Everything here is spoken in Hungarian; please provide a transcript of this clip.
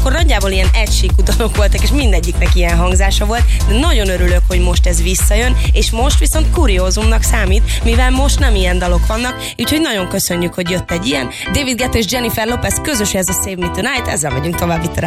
akkor nagyjából ilyen egysíkú dalok voltak, és mindegyiknek ilyen hangzása volt, de nagyon örülök, hogy most ez visszajön, és most viszont kuriózumnak számít, mivel most nem ilyen dalok vannak, úgyhogy nagyon köszönjük, hogy jött egy ilyen. David Guetta és Jennifer Lopez közös, ez a Save Me Tonight, ezzel megyünk tovább itt a